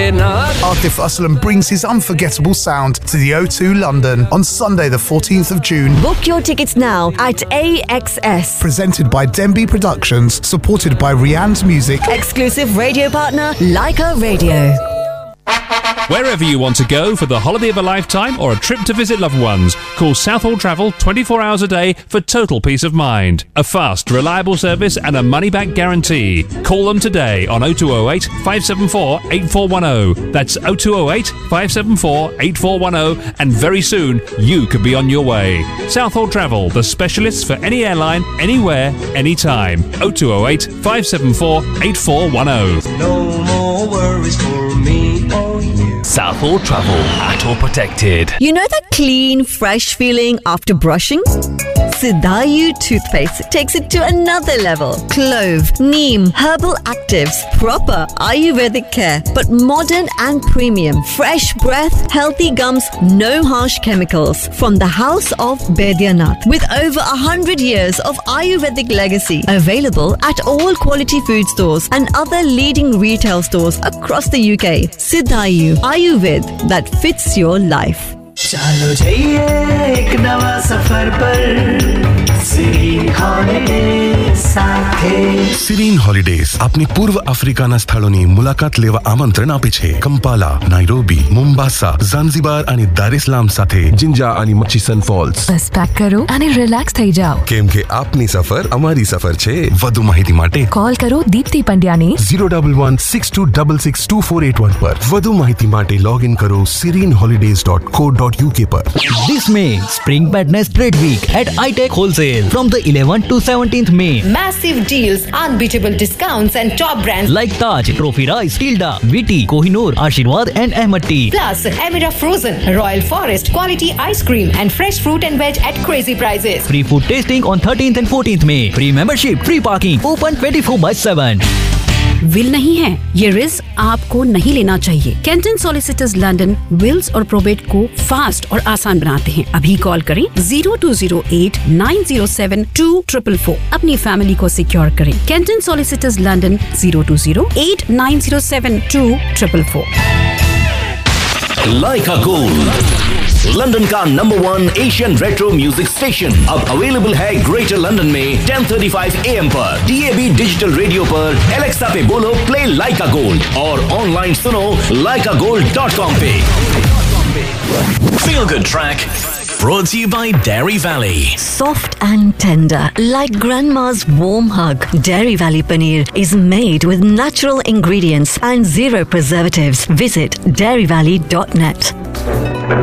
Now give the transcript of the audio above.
Atif Aslam brings his unforgettable sound to the O2 London on Sunday the 14th of June. Book your tickets now at AXS. Presented by Denby Productions, supported by Rianne's Music. Exclusive radio partner, Leica Radio. Wherever you want to go for the holiday of a lifetime or a trip to visit loved ones, call Southall Travel 24 hours a day for total peace of mind. A fast, reliable service and a money-back guarantee. Call them today on 0208 574 8410. That's 0208 574 8410, and very soon you could be on your way. Southall Travel, the specialists for any airline, anywhere, anytime. 0208 574 8410. No more worries for me or you. Southall Travel, ATO protected. You know that clean, fresh feeling after brushing? Sidayu toothpaste takes it to another level. Clove, neem, herbal actives, proper Ayurvedic care, but modern and premium. Fresh breath, healthy gums, no harsh chemicals. From the house of Baidyanath, with over 100 years of Ayurvedic legacy. Available at all quality food stores and other leading retail stores across the UK. Sidayu Ayurved that fits your life. चलो जाइए एक नवा सफर पर Sirin holidays સાથે સિરીન holidays આપની પૂર્વ આફ્રિકાના સ્થળોની મુલાકાત લેવા આમંત્રણ આપે છે. કંપાલા, નાઇરોબી, મોમ્બાસા, ઝાંઝિબાર અને દાર એસ સલામ સાથે જિંજા અને મચીસન ફોલ્સ. બસ પેક કરો અને રિલેક્સ થઈ જાઓ, કેમ કે આપની સફર અમારી સફર છે. વધુ માહિતી માટે કોલ કરો દીપ્તિ પંડ્યાને 01162662481 પર. વધુ માહિતી માટે લોગિન કરો sirinholidays.co.uk પર. This May, Spring Madness Trade Week at iTech Wholesale from the 11th to 17th May. Massive deals, unbeatable discounts and top brands like Taj, Trophy Rice, Tilda, Viti, Kohinoor, Ashirwad and Ahmad Tea. Plus, Emira Frozen, Royal Forest, quality ice cream and fresh fruit and veg at crazy prices. Free food tasting on 13th and 14th May. Free membership, free parking, open 24/7. Will नहीं है, ये risk आपको नहीं लेना चाहिए। Canton solicitors London Wills और probate को fast और आसान बनाते हैं। अभी कॉल करें 0208 907 2444। अपनी फैमिली को सिक्योर करें। Canton solicitors London 0208 907 2444। Leica Gold, London का number 1 Asian retro music station अब अवेलेबल है ग्रेटर लंदन में 10:35 AM पर, DAB डिजिटल रेडियो पर, एलेक्सा पे बोलो प्ले लाइका गोल्ड और ऑनलाइन सुनो leicagold.com पे। Feel good track brought to you by Dairy Valley. Soft and tender, like grandma's warm hug. Dairy Valley Paneer is made with natural ingredients and zero preservatives. Visit dairyvalley.net.